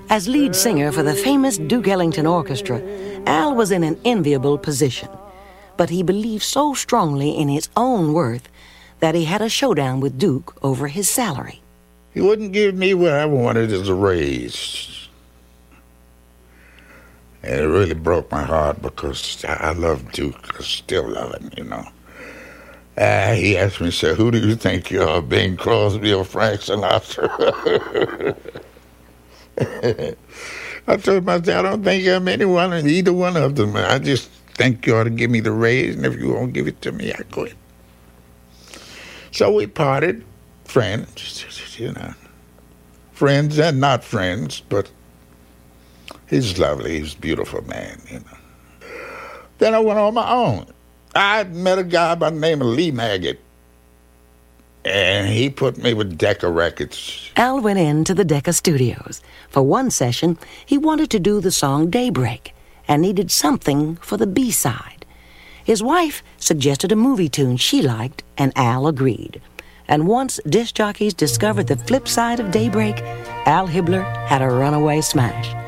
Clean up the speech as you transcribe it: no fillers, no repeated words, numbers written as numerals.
As lead singer for the famous Duke Ellington Orchestra, Al was in an enviable position. But he believed so strongly in his own worth that he had a showdown with Duke over his salary. He wouldn't give me what I wanted as a raise. And it really broke my heart because I love Duke. I still love him, you know. He asked me, said, who do you think you are, Bing Crosby or Frank Sinatra? I told myself, I don't think I'm anyone in either one of them. I just think you ought to give me the raise, and if you won't give it to me, I quit. So we parted, friends, you know. Friends and not friends, but he's lovely. He's a beautiful man, you know. Then I went on my own. I met a guy by the name of Lee Maggot, and he put me with Decca Records. Al went into the Decca studios. For one session, he wanted to do the song Daybreak and needed something for the B-side. His wife suggested a movie tune she liked, and Al agreed. And once disc jockeys discovered the flip side of Daybreak, Al Hibbler had a runaway smash.